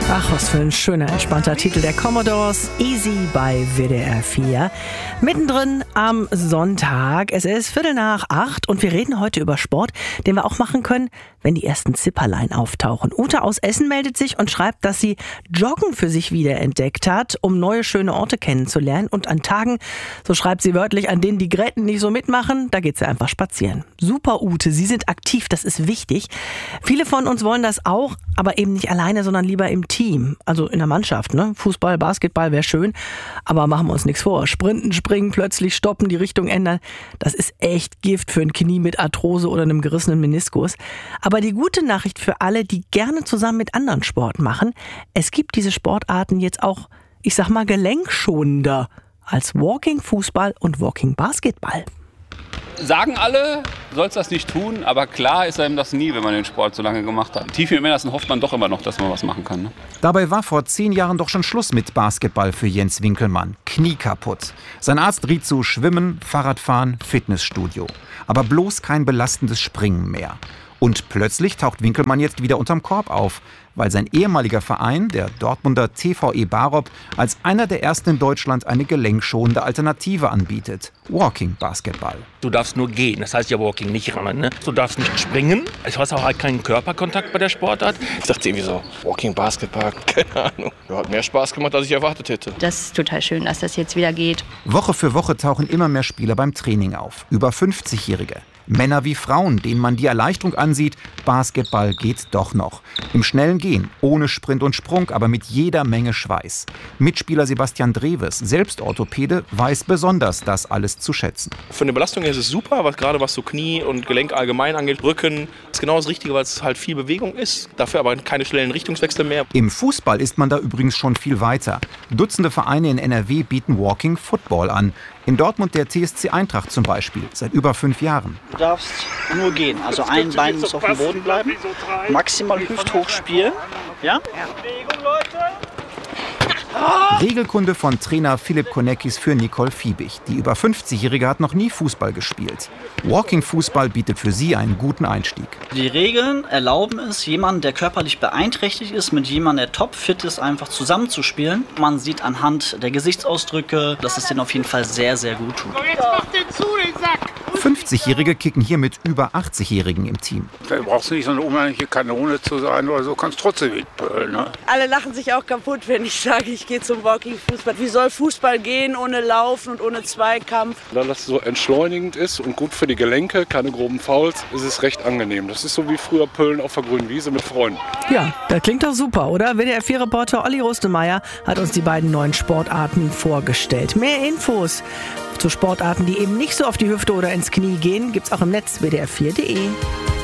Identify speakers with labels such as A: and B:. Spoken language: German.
A: Ach, was für ein schöner, entspannter Titel der Commodores. Easy bei WDR 4. Mittendrin am Sonntag. Es ist 7:45 und wir reden heute über Sport, den wir auch machen können, wenn die ersten Zipperlein auftauchen. Ute aus Essen meldet sich und schreibt, dass sie Joggen für sich wiederentdeckt hat, um neue schöne Orte kennenzulernen. Und an Tagen, so schreibt sie wörtlich, an denen die Gräten nicht so mitmachen, da geht sie einfach spazieren. Super, Ute, Sie sind aktiv, das ist wichtig. Viele von uns wollen das auch, aber eben nicht alleine, sondern lieber im Team, also in der Mannschaft. Ne? Fußball, Basketball wäre schön, aber machen wir uns nichts vor. Sprinten, springen, plötzlich stoppen, die Richtung ändern, das ist echt Gift für ein Knie mit Arthrose oder einem gerissenen Meniskus. Aber die gute Nachricht für alle, die gerne zusammen mit anderen Sport machen, es gibt diese Sportarten jetzt auch, ich sag mal, gelenkschonender als Walking Fußball und Walking Basketball.
B: Sagen alle, sollst das nicht tun, aber klar ist einem das nie, wenn man den Sport so lange gemacht hat. Tief im Innersten hofft man doch immer noch, dass man was machen kann. Ne?
C: Dabei war vor 10 Jahren doch schon Schluss mit Basketball für Jens Winkelmann. Knie kaputt. Sein Arzt riet zu Schwimmen, Fahrradfahren, Fitnessstudio. Aber bloß kein belastendes Springen mehr. Und plötzlich taucht Winkelmann jetzt wieder unterm Korb auf, weil sein ehemaliger Verein, der Dortmunder TVE Barop, als einer der ersten in Deutschland eine gelenkschonende Alternative anbietet. Walking Basketball.
D: Du darfst nur gehen, das heißt ja Walking, nicht rammen. Ne? Du darfst nicht springen. Ich hast auch halt keinen Körperkontakt bei der Sportart.
E: Ich dachte irgendwie so, Walking Basketball, keine Ahnung. Ja, hat mehr Spaß gemacht, als ich erwartet hätte.
F: Das ist total schön, dass das jetzt wieder geht.
C: Woche für Woche tauchen immer mehr Spieler beim Training auf. Über 50-Jährige. Männer wie Frauen, denen man die Erleichterung ansieht, Basketball geht doch noch. Im schnellen Gehen, ohne Sprint und Sprung, aber mit jeder Menge Schweiß. Mitspieler Sebastian Dreves, selbst Orthopäde, weiß besonders das alles zu schätzen.
E: Für eine Belastung ist es super, aber gerade was so Knie und Gelenk allgemein angeht, Rücken, ist genau das Richtige, weil es halt viel Bewegung ist. Dafür aber keine schnellen Richtungswechsel mehr.
C: Im Fußball ist man da übrigens schon viel weiter. Dutzende Vereine in NRW bieten Walking Football an. In Dortmund der TSC Eintracht zum Beispiel, seit über 5 Jahren.
G: Du darfst nur gehen, also ein Bein muss auf dem Boden bleiben, maximal hüfthoch spielen. Ja?
C: Regelkunde von Trainer Philipp Konekis für Nicole Fiebig. Die über 50-Jährige hat noch nie Fußball gespielt. Walking-Fußball bietet für sie einen guten Einstieg.
G: Die Regeln erlauben es, jemanden, der körperlich beeinträchtigt ist, mit jemandem, der topfit ist, einfach zusammenzuspielen. Man sieht anhand der Gesichtsausdrücke, dass es denen auf jeden Fall sehr, sehr gut tut.
C: 50-Jährige kicken hier mit über 80-Jährigen im Team.
H: Da brauchst du nicht so eine unheimliche Kanone zu sein oder so, kannst trotzdem mitpölen. Ne?
I: Alle lachen sich auch kaputt, wenn ich sage, ich gehe zum Walking-Fußball. Wie soll Fußball gehen ohne Laufen und ohne Zweikampf?
H: Da das so entschleunigend ist und gut für die Gelenke, keine groben Fouls, ist es recht angenehm. Das ist so wie früher Pölen auf der grünen Wiese mit Freunden.
A: Ja, das klingt doch super, oder? WDR 4-Reporter Olli Rustemeyer hat uns die beiden neuen Sportarten vorgestellt. Mehr Infos zu Sportarten, die eben nicht so auf die Hüfte oder ins Knie gehen, gibt's auch im Netz wdr4.de.